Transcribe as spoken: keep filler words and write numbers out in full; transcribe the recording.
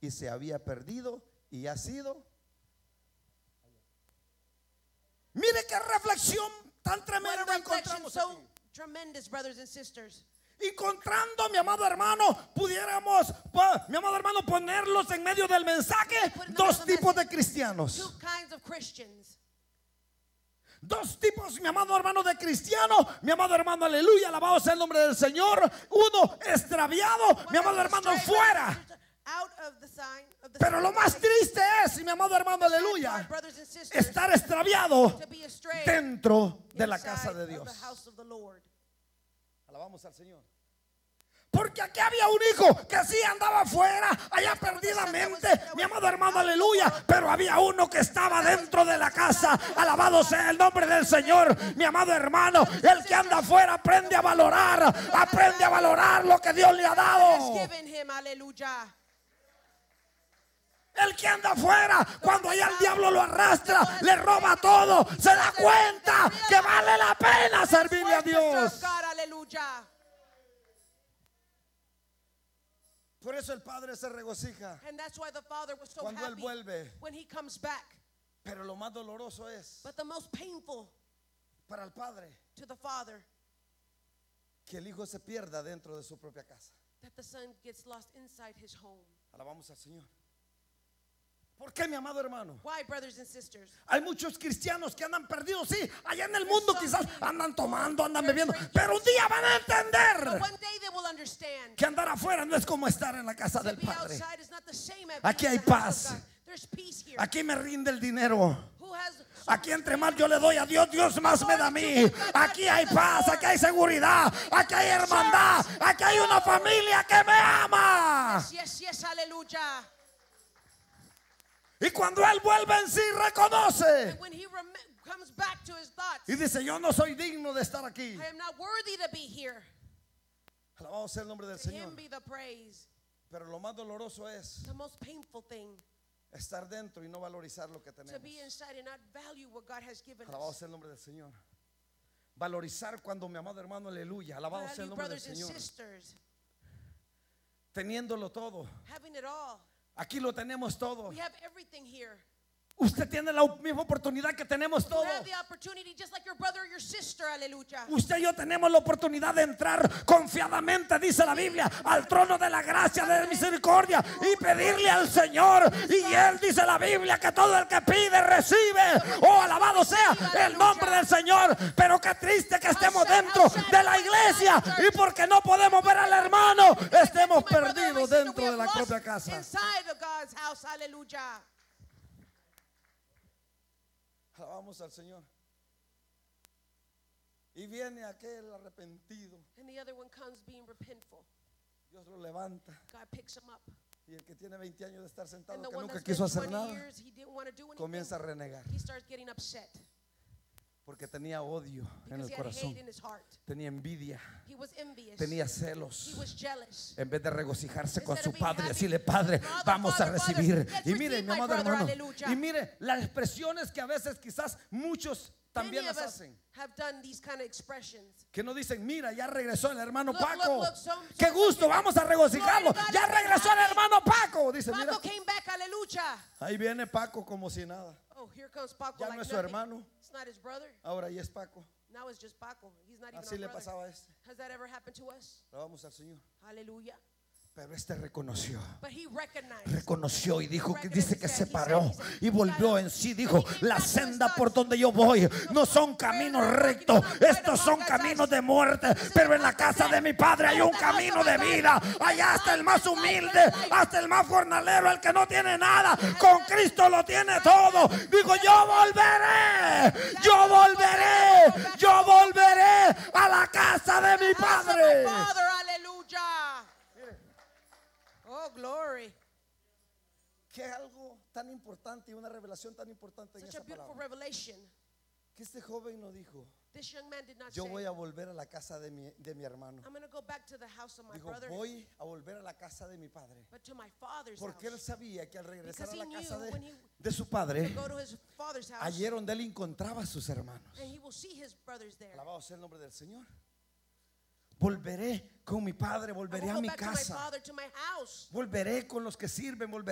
y se había perdido y ha sido. Mire qué reflexión tan What tremenda a reflection encontramos so aquí. tremendous, brothers and sisters. Encontrando, mi amado hermano, pudiéramos, po- mi amado hermano, ponerlos en medio del mensaje. Dos tipos de cristianos. Two kinds of Christians. Dos tipos, mi amado hermano, de cristiano. Mi amado hermano, aleluya, alabado sea el nombre del Señor. Uno extraviado, mi amado hermano, fuera. Out of the sign of the Pero lo más triste es, mi amado hermano, aleluya, brothers and sisters, estar extraviado to be astray dentro de la inside casa de of Dios. the house of the Lord. Alabamos al Señor. Porque aquí había un hijo que sí andaba afuera, allá perdidamente, mi amado hermano, aleluya. Pero había uno que estaba dentro de la casa. Alabado sea el nombre del Señor, mi amado hermano. El que anda afuera aprende a valorar, aprende a valorar lo que Dios le ha dado. Has given him, hallelujah. El que anda afuera, cuando allá el diablo lo arrastra, le roba todo, se da cuenta que vale la pena servirle a Dios. God, hallelujah. Por eso el Padre se regocija And that's why the Father was so cuando Él happy vuelve. when he comes back. Pero lo más doloroso es But the most painful para el Padre to the Father, que el Hijo se pierda dentro de su propia casa. that the Son gets lost inside his home. Alabamos al Señor. ¿Por qué, mi amado hermano? Why, brothers and sisters? Hay muchos cristianos que andan perdidos, sí, allá en el mundo quizás andan tomando, andan bebiendo, pero un día van a But entender one day they will understand. que andar afuera no es como estar en la casa To del be Padre. outside is not the same as Aquí being hay in the house paz. of God. There's peace here. Aquí me rinde el dinero. Who has so Aquí much entre faith más in yo le the doy a Dios, Dios más me da a mí. Aquí hay paz, aquí hay seguridad, aquí hay hermandad, aquí hay una familia que me ama. Yes, yes, hallelujah. Y cuando Él vuelve en sí, reconoce And when he rem- comes back to his thoughts, y dice: yo no soy digno de estar aquí. I am not worthy to be here. Alabado sea el nombre del To Señor. him be the praise. Pero lo más doloroso es The most painful thing, estar dentro y no valorizar lo que to tenemos. be inside and not value what God has given Alabado us. sea el nombre del Señor. Valorizar cuando, mi amado hermano, aleluya, alabado sea el Value, nombre del brothers and Señor. sisters, Teniéndolo todo. having it all. Aquí lo tenemos todo. We have everything here. Usted tiene la misma oportunidad que tenemos You todo. have the opportunity just like your brother or your sister, hallelujah. Usted y yo tenemos la oportunidad de entrar confiadamente, dice la Biblia, al trono de la gracia, de misericordia y pedirle al Señor. Y Él, dice la Biblia, que todo el que pide recibe. Oh, alabado sea el nombre del Señor. Pero qué triste que estemos dentro de la iglesia y porque no podemos ver al hermano, estemos perdidos dentro de la propia casa. Inside of God's house, hallelujah. Alabamos al Señor. Y viene aquel arrepentido. And the other one comes being repentful. Dios lo levanta. God picks him up. Y el que tiene veinte años de estar sentado, And the que one nunca that's quiso been hacer twenty nada, years, he didn't want to do anything. comienza a renegar. He starts getting upset Porque tenía odio en because el he had corazón. hate in his heart. Tenía envidia. He was envious. Tenía He celos. was jealous. En vez de regocijarse con Instead su of being padre, happy, decirle: Padre, Father, vamos a Father, recibir. Father, let's Y mire, receive mi my amado brother, hermano, aleluya. y mire las expresiones que a veces quizás muchos también Many of las us hacen. have done these kind of expressions. Que no dicen: mira, ya regresó el hermano Look, Paco. look, look, so- Qué so- gusto, vamos a regocijarlo. Glory to God, Ya let's be regresó el happy. hermano Paco. Dice: mira, Paco came back, hallelujah. ahí viene Paco como si nada. Oh, here comes Paco Ya like no es su nothing. hermano. It's not his brother. Ahora ya es Paco. Now it's just Paco. He's not even Así our le brother. pasaba a este. Has that ever happened to us? Vamos al Señor. Hallelujah. Pero este reconoció. But he recognized. Reconoció y dijo que dice que se paró y volvió en sí. Dijo: la senda por donde yo voy no son caminos rectos, estos son caminos de muerte. Pero en la casa de mi padre hay un camino de vida. Allá hasta el más humilde, hasta el más jornalero, el que no tiene nada, con Cristo lo tiene todo. Digo: yo volveré, yo volveré, yo volveré a la casa de mi House of my padre. Father, hallelujah. Oh, glory. Que algo tan importante y una revelación tan importante en Such a esa beautiful palabra. revelation. Que este joven no dijo: This young man did not yo say, voy a volver a la casa de mi, de mi hermano. I'm going to go back to the house of my Dijo: brother, voy a volver a la casa de mi padre. but to my father's Porque él house. sabía que al regresar a Because la he casa knew de, when he- de su To padre, go to his father's house, ayer donde él encontraba a sus hermanos. and he will see his brothers there. Alabado sea el nombre del Señor. Volveré con mi padre, I will volveré a go mi back to my casa. father, to my house. Volveré con los que sirven, volveré